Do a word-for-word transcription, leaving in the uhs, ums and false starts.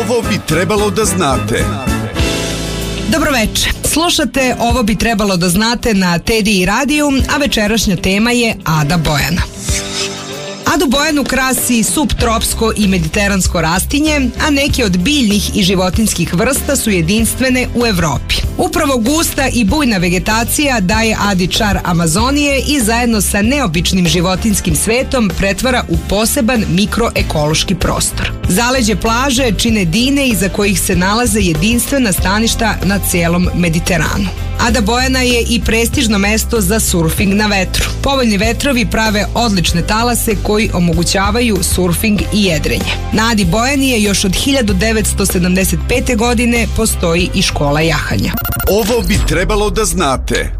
Ovo bi trebalo da znate. Dobroveče. Slušate Ovo bi trebalo da znate na T D I radiju, a večerašnja tema je Ada Bojana. Adu Bojanu krasi subtropsko i mediteransko rastinje, a neke od biljnih i životinskih vrsta su jedinstvene u Evropi. Upravo gusta i bujna vegetacija daje Adi čar Amazonije i zajedno sa neobičnim životinskim svetom pretvara u poseban mikroekološki prostor. Zaleđe plaže čine dine iza kojih se nalaze jedinstvena staništa na celom Mediteranu. Ada Bojana je i prestižno mesto za surfing na vetru. Povoljni vetrovi prave odlične talase koji omogućavaju surfing i jedrenje. Na Adi Bojani je još od hiljadu devetsto sedamdeset pete. godine postoji i škola jahanja. Ovo bi trebalo da znate.